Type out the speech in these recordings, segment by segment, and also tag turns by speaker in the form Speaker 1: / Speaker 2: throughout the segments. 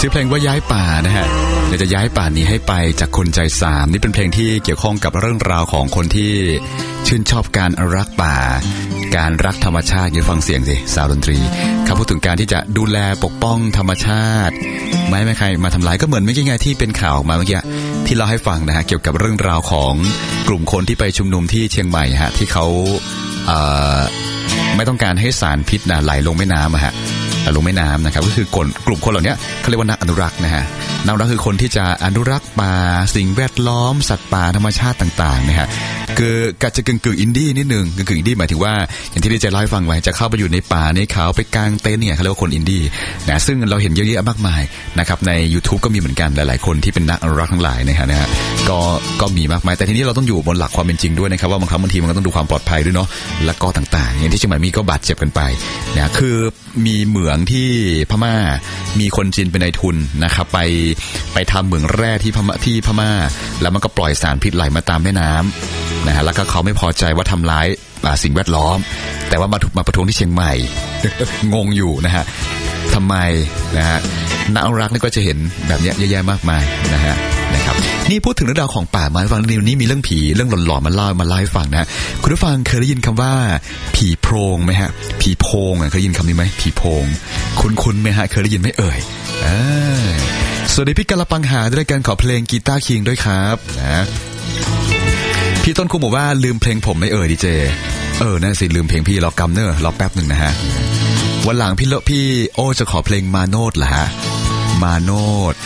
Speaker 1: ชื่อเพลงว่าย้ายป่านะฮะเดี๋ยวจะย้ายป่านี้ให้ไปจากคนใจสามนี่เป็นเพลงที่เกี่ยวข้องกับเรื่องราวของคนที่ชื่นชอบการรักป่าการรักธรรมชาติอย่าฟังเสียงสิสาวดนตรีเขาพูดถึงการที่จะดูแลปกป้องธรรมชาติไม่ให้ใครมาทำลายก็เหมือนเมื่อกี้ไงที่เป็นข่าวมาเมื่อกี้ที่เราให้ฟังนะฮะเกี่ยวกับเรื่องราวของกลุ่มคนที่ไปชุมนุมที่เชียงใหม่ฮะที่เขาไม่ต้องการให้สารพิษไหลลงแม่น้ำฮะลงแม่น้ำนะครับก็คือกลุ่มคนเหล่านี้เขาเรียกว่านักอนุรักษ์นะฮะนักอนุรักษ์คือคนที่จะอนุรักษ์ป่าสิ่งแวดล้อมสัตว์ป่าธรรมชาติต่างๆนะฮะคือก็จะกึ่งอินดี้นิดนึงกึ่งอินดี้หมายถึงว่าอย่างที่ได้จะเล่าให้ฟังไว้จะเข้าไปอยู่ในป่าในเขาไปกางเต็นท์เนี่ยเขาเรียกว่าคนอินดี้นะซึ่งเราเห็นเยอะแยะมากมายนะครับใน YouTube ก็มีเหมือนกันหลายๆคนที่เป็นนักอนุรักษ์ทั้งหลายนะฮะก็มีมากมายแต่ทีนี้เราต้องอยู่บนหลักความเป็นจริงด้วยนะครับว่าบางทีมันก็ต้องดูความปลอดภัยด้วยเนาะแล้วก็ต่างๆอย่างที่เชียงใหม่มีก็บาดเจ็บกันไปนะคือมีเหมืองที่พม่ามีคนจีนเป็นนายทุนนะครับไปทำเหมืองแร่ที่พม่าแล้วมันก็ปล่อยสารพิษไหลมาตามแม่น้ำนะฮะแล้วก็เขาไม่พอใจว่าทำร้ายสิ่งแวดล้อมแต่ว่ามาประท้วงที่เชียงใหม่ งงอยู่นะฮะทำไมนะฮะนักอนุรักษ์นี่ก็จะเห็นแบบนี้เยอะแยะมากมายนะครับนี่พูดถึงเรื่องราวของป่ามาฟังนี้มีเรื่องผีเรื่องหลอนๆมาเล่าให้ฟังนะคุณผู้ฟังเคยได้ยินคำว่าผีโพรงไหมฮะผีโพงเคยได้ยินคำนี้ไหมผีโพงคุ้นไหมฮะเคยได้ยินไหมเอ่ยสวัสดีพี่กะละปังหาด้วยกันขอเพลงกีตาร์คิงด้วยครับนะพี่ต้นคุมบอกว่าลืมเพลงผมไม่เอ่ยดีเจนั่นสิลืมเพลงพี่รอกำเนอร์รอแป๊บหนึ่งนะฮะวันหลังพี่โอจะขอเพลงมาโนดเหรอฮะมาโนด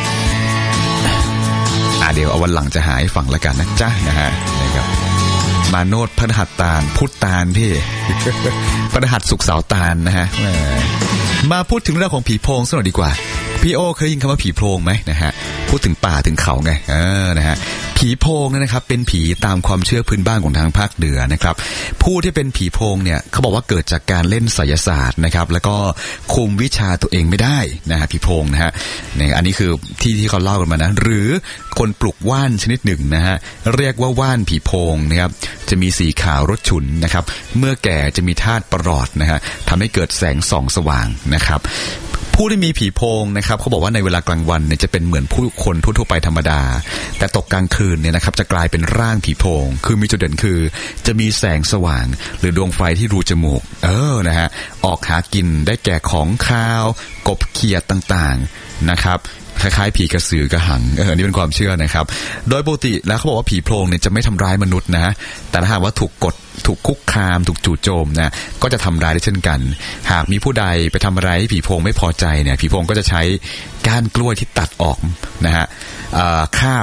Speaker 1: เดี๋ยวเอาวันหลังจะหาให้ฟังแล้วกันนะจ๊ะนะฮะนะครับมาโนดพฤหัสตาลพุธตาลพี่พฤหัสศุกร์เสาร์ตาลนะฮะมาพูดถึงเรื่องของผีโพงสักหน่อยดีกว่าพี่โอเคยยินคำว่าผีโพงไหมนะฮะพูดถึงป่าถึงเขาไงนะฮะผีโพงนะครับเป็นผีตามความเชื่อพื้นบ้านของทางภาคเหนือนะครับผู้ที่เป็นผีโพงเนี่ยเขาบอกว่าเกิดจากการเล่นไสยศาสตร์นะครับแล้วก็คุมวิชาตัวเองไม่ได้นะฮะผีโพงนะฮะเนี่ยอันนี้คือที่เขาเล่ากันมานะหรือคนปลุกว่านชนิดหนึ่งนะฮะเรียกว่าว่านผีโพงนะครับจะมีสีขาวรสฉุนนะครับเมื่อแก่จะมีธาตุประหลอดนะฮะทำให้เกิดแสงส่องสว่างนะครับผู้ที่มีผีโพงนะครับเขาบอกว่าในเวลากลางวันเนี่ยจะเป็นเหมือนผู้คนทั่วๆไปธรรมดาแต่ตกกลางคืนเนี่ยนะครับจะกลายเป็นร่างผีโพงคือมีจุดเด่นคือจะมีแสงสว่างหรือดวงไฟที่รูจมูกนะฮะออกหากินได้แก่ของคาวกบเขียดต่างๆนะครับคล้ายๆผีกระสือกระหังนี่เป็นความเชื่อนะครับโดยปกติแล้วเขาบอกว่าผีโพงเนี่ยจะไม่ทำร้ายมนุษย์นะแต่ถ้าหากว่าถูกคุกคามถูกจู่โจมนะก็จะทำร้ายได้เช่นกันหากมีผู้ใดไปทำอะไรให้ผีโพงไม่พอใจเนี่ยผีโพงก็จะใช้ก้านกล้วยที่ตัดออกนะฮะคาบ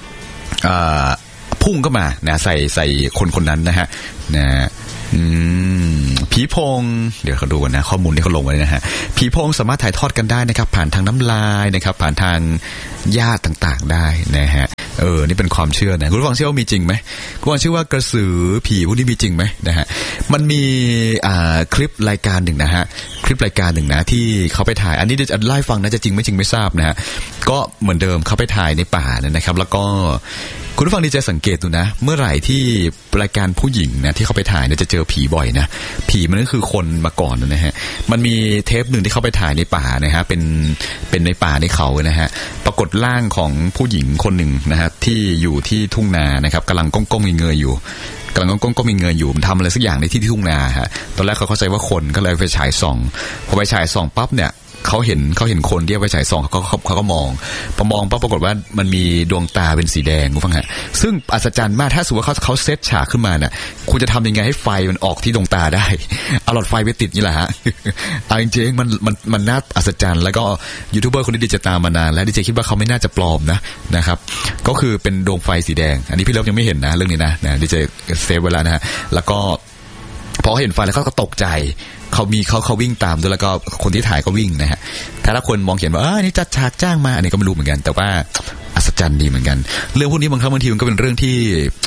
Speaker 1: พุ่งเข้ามานะใส่คนนั้นนะฮะผีโพงเดี๋ยวเขาดูกันนะข้อมูลที่เขาลงไว้นะฮะผีโพงสามารถถ่ายทอดกันได้นะครับผ่านทางน้ำลายนะครับผ่านทางญาติต่างๆได้นะฮะนี่เป็นความเชื่อนะคุณผู้ฟังเชื่อว่ามีจริงไหมคุณผู้ฟังเชื่อว่ากระสือผีพวกนี้มีจริงไหมนะฮะมันมีคลิปรายการหนึ่งนะฮะคลิปรายการหนึ่งนะที่เขาไปถ่ายอันนี้จะไล่ฟังนะจะจริงไม่จริงไม่ทราบนะฮะก็เหมือนเดิมเขาไปถ่ายในป่านะครับแล้วก็คุณผู้ฟังดีใจสังเกตดูนะเมื่อไหร่ที่รายการผู้หญิงนะที่เขาไปถ่ายเนี่ยจะเจอผีบ่อยนะผีมันก็คือคนมาก่อนนะฮะมันมีเทปหนึ่งที่เขาไปถ่ายในป่านะฮะเป็นในป่าในเขานะฮะปรากฏร่างของผู้หญิงคนหนึ่งนะฮะที่อยู่ที่ทุ่งนานะครับกำลังก้มเงยอยู่มันทำอะไรสักอย่างในที่ทุ่งนาฮะตอนแรกเขาเข้าใจว่าคนก็เลยไปฉายส่องพอไปฉายส่องปั๊บเนี่ยเขาเห็นคนที่ไปฉายส่องเขาก็มองพอมองปั๊บปรากฏว่ามันมีดวงตาเป็นสีแดงคุณฟังฮะซึ่งอัศจรรย์มากถ้าสมมติว่าเขาเซตฉากขึ้นมาเนี่ยคุณจะทำยังไงให้ไฟมันออกที่ดวงตาได้เอาหลอดไฟไปติดนี่แหละฮะเอาจริงๆมันน่าอัศจรรย์แล้วก็ยูทูบเบอร์คนนี้ดีเจตามมานานแล้วดีเจคิดว่าเขาไม่น่าจะปลอมนะครับก็คือเป็นดวงไฟสีแดงอันนี้พี่เลิฟยังไม่เห็นนะเรื่องนี้นะดีเจเซฟไว้แล้วนะฮะแล้วก็พอเห็นไฟแล้วเขาก็ตกใจเขาวิ่งตามด้วยแล้วก็คนที่ถ่ายก็วิ่งนะฮะถ้าคนมองเห็นว่านี่จัดฉากจ้างมาอันนี้ก็ไม่รู้เหมือนกันแต่ว่าอัศจรรย์ดีเหมือนกันเรื่องพวกนี้บางทีมันก็เป็นเรื่องที่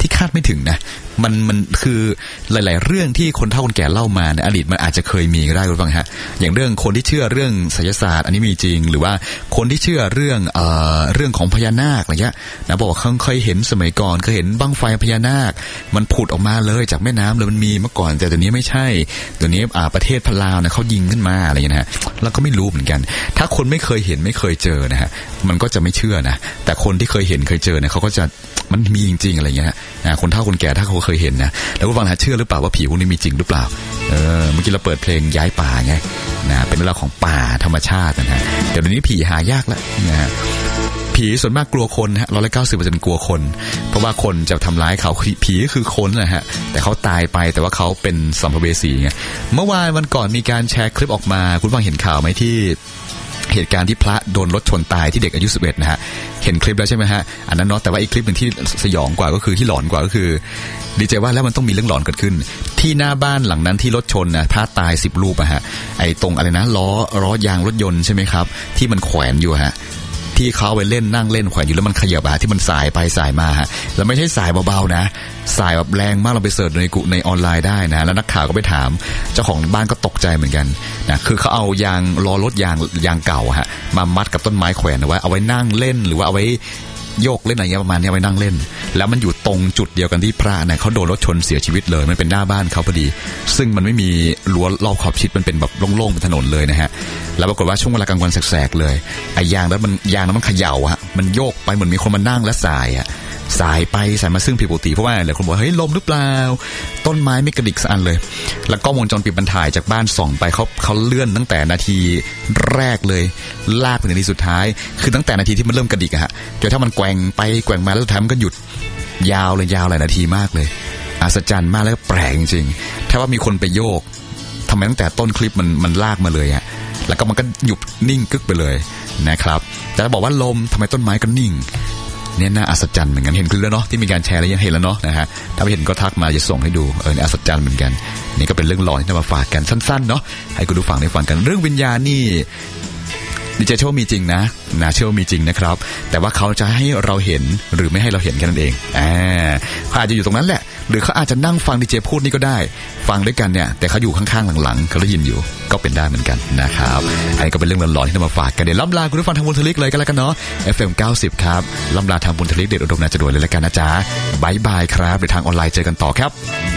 Speaker 1: ที่คาดไม่ถึงนะมันคือหลายๆเรื่องที่คนเฒ่าคนแก่เล่ามาในอดีตมันอาจจะเคยมีก็ได้คุณฟังฮะอย่างเรื่องคนที่เชื่อเรื่องไสยศาสตร์อันนี้มีจริงหรือว่าคนที่เชื่อเรื่องของพญานาคอะไรเงี้ยนะบอกว่าเคยเห็นสมัยก่อนเคยเห็นบั้งไฟพญานาคมันผุดออกมาเลยจากแม่น้ำเลยมันมีเมื่อก่อนแต่เดี๋ยวนี้ไม่ใช่เดี๋ยวนี้ประเทศพะลาวเนี่ยเขายิงขึ้นมาอะไรอย่างเงี้ยนะฮะเราก็ไม่รู้เหมือนกันถ้าคนไม่เคยเห็นไม่เคยเจอนะฮะมันก็จะไม่เชื่อนะแต่คนที่เคยเห็นเคยเจอเนี่ยเขาก็จะมันมีจริงๆอะไรเงี้ยคนเฒ่าคนแก่ถ้าเขาเคยเห็นนะแล้วก็ฟังนะเชื่อหรือเปล่าว่าผีพวกนี้มีจริงหรือเปล่าเมื่อกี้เราเปิดเพลงย้ายป่าไงนะเป็นเรื่องของป่าธรรมชาตินะฮะเดี๋ยวนี้ผีหายากแล้วนะฮะผีส่วนมากกลัวคนฮะ190%กลัวคนเพราะว่าคนจะทำร้ายเขาผีก็คือคนนะฮะแต่เขาตายไปแต่ว่าเขาเป็นสัมภเวสีไงเมื่อวันก่อนมีการแชร์คลิปออกมาคุณฟังเห็นข่าวไหมที่เหตุการณ์ที่พระโดนรถชนตายที่เด็กอายุ11นะฮะเห็นคลิปแล้วใช่ไหมฮะอันนั้นเนาะแต่ว่าอีกคลิปหนึ่งที่สยองกว่าก็คือที่หลอนกว่าก็คือดีใจว่าแล้วมันต้องมีเรื่องหลอนเกิดขึ้นที่หน้าบ้านหลังนั้นที่รถชนนะพระตาย10รูปอะฮะไอ้ตรงอะไรนะล้อยางรถยนต์ใช่ไหมครับที่มันแขวนอยู่ฮะที่เขาไปเล่นนั่งเล่นแขวนอยู่แล้วมันขยับที่มันสายไปสายมาฮะแล้วไม่ใช่สายเบาๆนะสายแบบแรงมากเราไปเสิร์ชในออนไลน์ได้นะแล้วนักข่าวก็ไปถามเจ้าของบ้านก็ตกใจเหมือนกันนะคือเขาเอายางล้อรถยางเก่าฮะมามัดกับต้นไม้แขวนเอาไว้เอาไว้นั่งเล่นหรือว่าเอาไว้โยกเล่นอะไรเงี้ยประมาณนี้ไว้นั่งเล่นแล้วมันอยู่ตรงจุดเดียวกันที่พระเนี่ยเขาโดนรถชนเสียชีวิตเลยมันเป็นหน้าบ้านเขาพอดีซึ่งมันไม่มีรั้วรอบขอบชิดมันเป็นแบบโล่งๆเป็นถนนเลยนะฮะแล้วปรากฏว่าช่วงเวลากลางวันแสกๆเลยไอ้ยางนั้นมันเขย่าฮะมันโยกไปเหมือนมีคนมานั่งและสายไปสายมาซึ่งผิดปกติเพราะว่าหลายคนบอกเฮ้ยลมหรือเปล่าต้นไม้ไม่กระดิกสักอันเลยแล้วก็วงจรปิดมันถ่ายจากบ้านส่องไปเขาเลื่อนตั้งแต่นาทีแรกเลยลากไปถึงนาทีสุดท้ายคือตั้งแต่นาทีที่มันเริ่มกระดิกอะฮะจนถ้ามันแกว่งไปแกว่งมาแล้วสุดท้ายมันก็หยุดยาวหลายนาทีมากเลยอัศจรรย์มากแล้วก็แปลกจริงๆถ้าว่ามีคนไปโยกทำไมตั้งแต่ต้นคลิปมันลากมาเลยอะแล้วก็มันก็หยุดนิ่งกึกไปเลยนะครับแต่บอกว่าลมทำไมต้นไม้ก็นิ่งเนี่ยน่าอัศจรรย์เหมือนกันเห็นคลิปแล้วเนาะที่มีการแชร์แล้วยังเห็นแล้วเนาะนะฮะถ้าไม่เห็นก็ทักมาจะส่งให้ดูอัศจรรย์เหมือนกันนี่ก็เป็นเรื่องหลอนที่นำมาฝากกันสั้นๆเนาะให้คุณผู้ฟังได้ฟังกันเรื่องวิญญาณนี่ดิเจเชื่อว่ามีจริงนะเชื่อว่ามีจริงนะครับแต่ว่าเขาจะให้เราเห็นหรือไม่ให้เราเห็นแค่นั้นเองเขาอาจจะอยู่ตรงนั้นแหละหรือเขาอาจจะนั่งฟังดิเจพูดนี่ก็ได้ฟังด้วยกันเนี่ยแต่เขาอยู่ข้างๆหลังๆเขาได้ยินอยู่ก็เป็นได้เหมือนกันนะครับอันนี้ก็เป็นเรื่องหลอนๆที่นำมาฝากกันเดี๋ยวล่ำลาคุณผู้ฟังทางบุญทลิกเลยกันแล้วกันเนาะ FM 90ครับล่ำลาทางบุญทลิกเด็ดอุดมนาจรวยเลยแล้วกันนะจ๊ะบ๊ายบายครับเดี๋ยวทางออนไลน์เจอกันต่อครับ